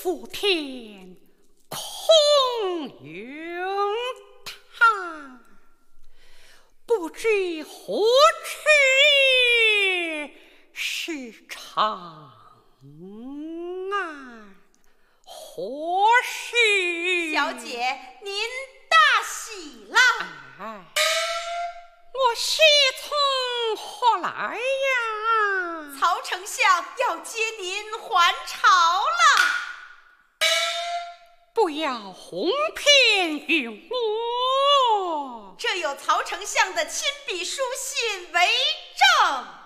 覆天，空云叹，不知何去是长安何时？ 小姐，您大喜了。 哎，我喜从何来呀？ 曹丞相要接您还朝了。 不要哄骗于我， 这有曹丞相的亲笔书信为证。